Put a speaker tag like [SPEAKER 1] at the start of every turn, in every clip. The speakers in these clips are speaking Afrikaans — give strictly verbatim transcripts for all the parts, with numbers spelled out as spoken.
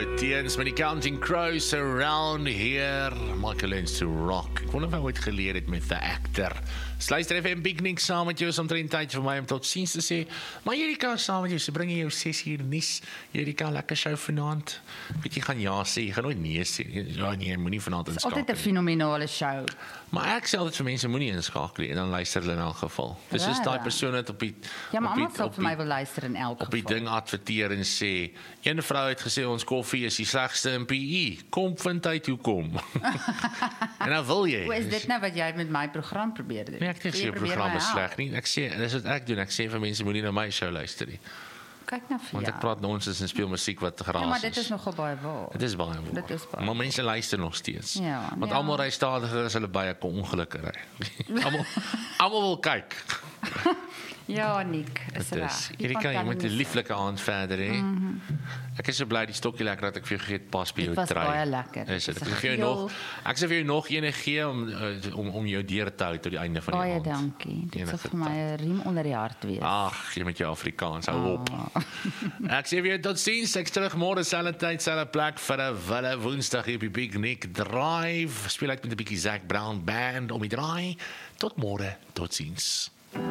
[SPEAKER 1] Teens met die Counting Crows Around Here. Michael Learns to Rock. Ek wonder of hy ooit geleer het met The Actor. Sluister even 'n piknik saam met jou, is omtrent tyd vir my om tot ziens te sê. Maar Erika saam met jou, so bring jy jou ses uur nuus. Erika, lekker show vanaand. Weet jy, gaan ja sê, jy gaan nooit nee sê. Ja nee, jy moenie vanaand inskakel.
[SPEAKER 2] Altyd 'n fenominale show.
[SPEAKER 1] Maar ek sê altyd vir mense, moenie inskakel en dan luister hulle in elk geval. Dis soos daai persoon wat op die
[SPEAKER 2] Ja, maar
[SPEAKER 1] op die-
[SPEAKER 2] almal sal
[SPEAKER 1] op
[SPEAKER 2] vir my wil luister in elk
[SPEAKER 1] op die
[SPEAKER 2] geval.
[SPEAKER 1] ding adverteer en sê, een vrou het gesê ons koffie is die slegste in P I. Kom vind uit hoe kom. En dan wil jy.
[SPEAKER 2] Hoe is dit nou wat jy met my program probeer doen?
[SPEAKER 1] Nee, ek dink
[SPEAKER 2] Jy
[SPEAKER 1] jy
[SPEAKER 2] probeer
[SPEAKER 1] program
[SPEAKER 2] my
[SPEAKER 1] is
[SPEAKER 2] help.
[SPEAKER 1] sleg nie. Ek sê, dis wat ek doen. Ek sê vir mense moenie na my show luister nie.
[SPEAKER 2] Kyk nou vir
[SPEAKER 1] Want
[SPEAKER 2] jou.
[SPEAKER 1] ek praat nonsens en speel musiek wat geraas is.
[SPEAKER 2] Ja, maar dit is nogal baie waar.
[SPEAKER 1] Dit is baie waar.
[SPEAKER 2] Dit is baie
[SPEAKER 1] Maar mense luister nog steeds.
[SPEAKER 2] Ja,
[SPEAKER 1] Want
[SPEAKER 2] ja.
[SPEAKER 1] almal ry stadiger as hulle baie kom ongelukke ry. almal almal wil kyk.
[SPEAKER 2] Ja, Nick, is
[SPEAKER 1] Dit
[SPEAKER 2] reg.
[SPEAKER 1] is.
[SPEAKER 2] Die
[SPEAKER 1] Erika, jy
[SPEAKER 2] van
[SPEAKER 1] moet 'n
[SPEAKER 2] Kelly
[SPEAKER 1] lieflike aand verder hê.
[SPEAKER 2] Mm -hmm.
[SPEAKER 1] Ek is so bly die stokkie lekker dat ek vir jou gegee het pas by jou
[SPEAKER 2] was
[SPEAKER 1] trui.
[SPEAKER 2] baie lekker.
[SPEAKER 1] Is dit?
[SPEAKER 2] Dit
[SPEAKER 1] Ek
[SPEAKER 2] is
[SPEAKER 1] sal vir jou
[SPEAKER 2] geel.
[SPEAKER 1] nog ek sal vir jou nog een gee om uh, om om jou deur te hou tot die einde van die
[SPEAKER 2] Baie
[SPEAKER 1] aand.
[SPEAKER 2] dankie. Dit sal
[SPEAKER 1] Enige
[SPEAKER 2] vir my 'n riem onder die hart wees.
[SPEAKER 1] Ag, jy met jou Afrikaans, hou op. Ek sê weer tot ziens, ek is terug môre selfde tyd, selfde plek vir 'n wille Woensdag hier op die Big Nick Drive. Speel uit met 'n bietjie Zac Brown Band om die draai. Tot môre, tot ziens.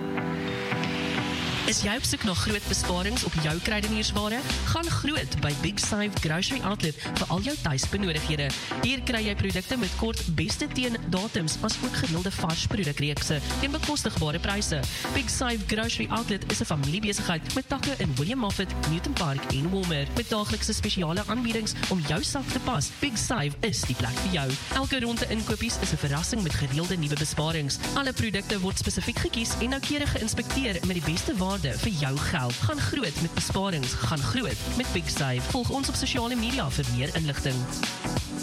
[SPEAKER 3] Is jy op soek na groot besparings op jou kruideniersware? Gaan groot by Big Save Grocery Outlet vir al jou tuisbenodighede. Hier kry jy produkte met kort beste teen datums as ook gereelde vars produkreekse teen bekostigbare pryse. Big Save Grocery Outlet is 'n familiebesigheid met takke in William Moffat, Newton Park en Walmer met daaglikse spesiale aanbiedings om jou sak te pas. Big Save is die plek vir jou. Elke ronde inkopies is 'n verrassing met gereelde nuwe besparings. Alle produkte word spesifiek gekies en noukeurig geïnspekteer met die beste waarde vir jou geld. Gaan groot met besparings, gaan groot met Big Save. Volg ons op sosiale media vir meer inligting.